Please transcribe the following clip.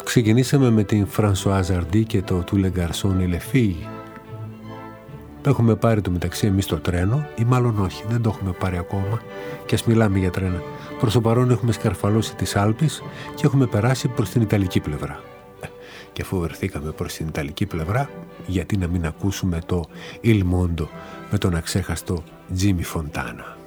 Ξεκινήσαμε με την Françoise Hardy και το Tous les garçons et les filles. Το έχουμε πάρει το μεταξύ εμείς το τρένο, ή μάλλον όχι, δεν το έχουμε πάρει ακόμα, και ας μιλάμε για τρένα. Προς το παρόν έχουμε σκαρφαλώσει τις Άλπεις και έχουμε περάσει προς την Ιταλική πλευρά. Και αφού βρεθήκαμε προς την Ιταλική πλευρά, γιατί να μην ακούσουμε το Il Mondo με τον αξέχαστο Jimmy Fontana.